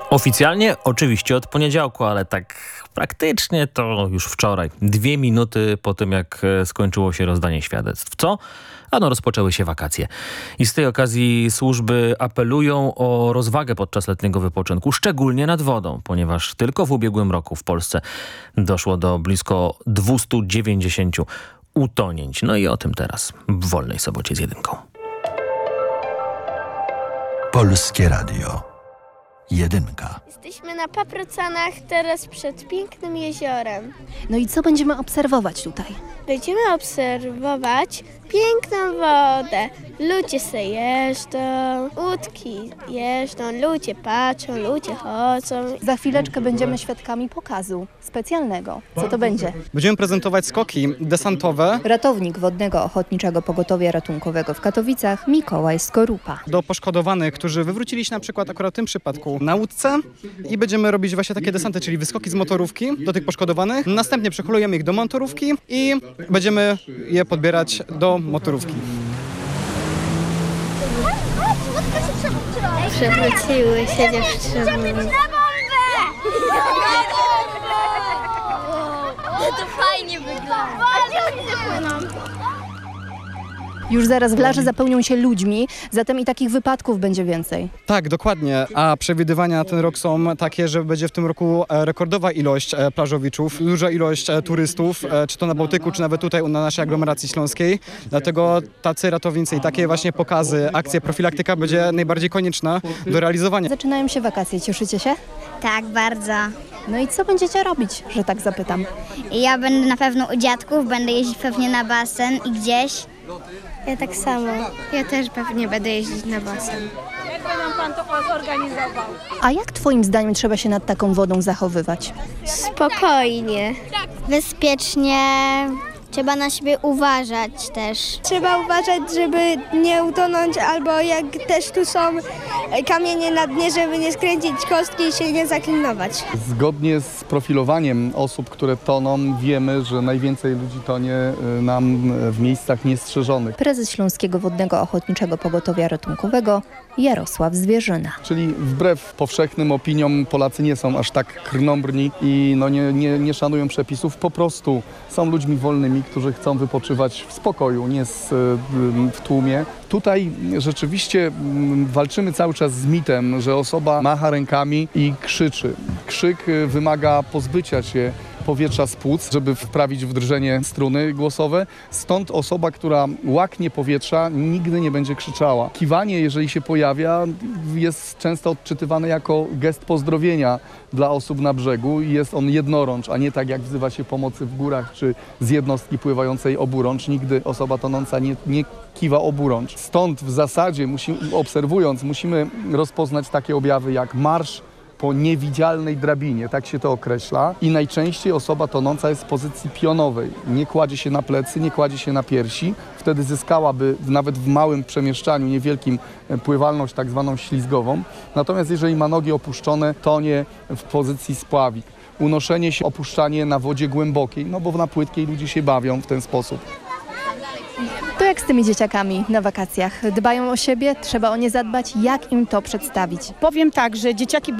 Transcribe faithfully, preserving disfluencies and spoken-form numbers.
Oficjalnie oczywiście od poniedziałku, ale tak praktycznie to już wczoraj. Dwie minuty po tym, jak skończyło się rozdanie świadectw. Co? Ano rozpoczęły się wakacje. I z tej okazji służby apelują o rozwagę podczas letniego wypoczynku, szczególnie nad wodą, ponieważ tylko w ubiegłym roku w Polsce doszło do blisko dwieście dziewięćdziesiąt utonięć. No i o tym teraz w Wolnej Sobocie z jedynką. Polskie Radio. Jedynka. Jesteśmy na Paprocanach, teraz przed pięknym jeziorem. No i co będziemy obserwować tutaj? Będziemy obserwować piękną wodę. Ludzie se jeżdżą, łódki jeżdżą, ludzie patrzą, ludzie chodzą. Za chwileczkę będziemy świadkami pokazu specjalnego. Co to będzie? Będziemy prezentować skoki desantowe. Ratownik Wodnego Ochotniczego Pogotowia Ratunkowego w Katowicach Mikołaj Skorupa. Do poszkodowanych, którzy wywrócili się na przykład akurat w tym przypadku na łódce i będziemy robić właśnie takie desanty, czyli wyskoki z motorówki do tych poszkodowanych. Następnie przeholujemy ich do motorówki i będziemy je podbierać do motorówki. Przewróciły się dziewczyny. To fajnie wygląda. Już zaraz plaże zapełnią się ludźmi, zatem i takich wypadków będzie więcej. Tak, dokładnie. A przewidywania na ten rok są takie, że będzie w tym roku rekordowa ilość plażowiczów, duża ilość turystów, czy to na Bałtyku, czy nawet tutaj na naszej aglomeracji śląskiej. Dlatego tacy ratownicy i takie właśnie pokazy, akcja profilaktyka będzie najbardziej konieczna do realizowania. Zaczynają się wakacje, cieszycie się? Tak, bardzo. No i co będziecie robić, że tak zapytam? Ja będę na pewno u dziadków, będę jeździć pewnie na basen i gdzieś. Ja tak samo. Ja też pewnie będę jeździć na basen. Jak będą pan to zorganizował? A jak twoim zdaniem trzeba się nad taką wodą zachowywać? Spokojnie. Bezpiecznie, trzeba na siebie uważać też. Trzeba uważać, żeby nie utonąć, albo jak też tu są kamienie na dnie, żeby nie skręcić kostki i się nie zaklinować. Zgodnie z profilowaniem osób, które toną, wiemy, że najwięcej ludzi tonie nam w miejscach niestrzeżonych. Prezes Śląskiego Wodnego Ochotniczego Pogotowia Ratunkowego Jarosław Zwierzyna. Czyli wbrew powszechnym opiniom Polacy nie są aż tak krnąbrni i no nie, nie, nie szanują przepisów. Po prostu są ludźmi wolnymi, którzy chcą wypoczywać w spokoju, nie z, w tłumie. Tutaj rzeczywiście walczymy cały czas z mitem, że osoba macha rękami i krzyczy. Krzyk wymaga pozbycia się powietrza z płuc, żeby wprawić w drżenie struny głosowe. Stąd osoba, która łaknie powietrza, nigdy nie będzie krzyczała. Kiwanie, jeżeli się pojawia, jest często odczytywane jako gest pozdrowienia dla osób na brzegu i jest on jednorącz, a nie tak jak wzywa się pomocy w górach czy z jednostki pływającej oburącz. Nigdy osoba tonąca nie, nie kiwa oburącz. Stąd w zasadzie, musimy, obserwując, musimy rozpoznać takie objawy jak marsz po niewidzialnej drabinie, tak się to określa. I najczęściej osoba tonąca jest w pozycji pionowej. Nie kładzie się na plecy, nie kładzie się na piersi. Wtedy zyskałaby nawet w małym przemieszczaniu, niewielkim, pływalność tak zwaną ślizgową. Natomiast jeżeli ma nogi opuszczone, tonie w pozycji spławik. Unoszenie się, opuszczanie na wodzie głębokiej, no bo na płytkiej ludzie się bawią w ten sposób. To jak z tymi dzieciakami na wakacjach? Dbają o siebie? Trzeba o nie zadbać? Jak im to przedstawić? Powiem tak, że dzieciaki